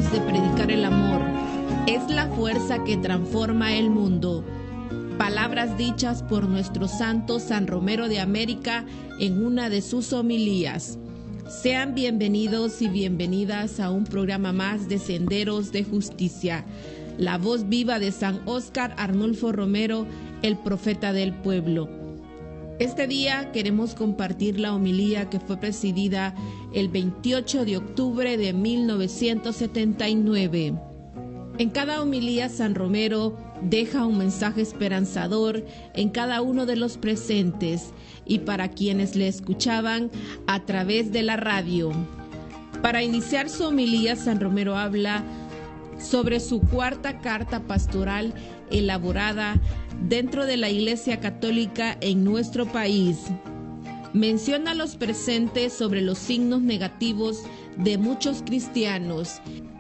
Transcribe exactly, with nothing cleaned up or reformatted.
tratamos de predicar el amor. Es la fuerza que transforma el mundo. Palabras dichas por nuestro santo San Romero de América en una de sus homilías. Sean bienvenidos y bienvenidas a un programa más de Senderos de Justicia. La voz viva de San Óscar Arnulfo Romero, el profeta del pueblo. Este día queremos compartir la homilía que fue presidida el veintiocho de octubre de mil novecientos setenta y nueve. En cada homilía San Romero deja un mensaje esperanzador en cada uno de los presentes y para quienes le escuchaban a través de la radio. Para iniciar su homilía, San Romero habla sobre su cuarta carta pastoral elaborada dentro de la Iglesia Católica en nuestro país. Menciona a los presentes sobre los signos negativos de muchos cristianos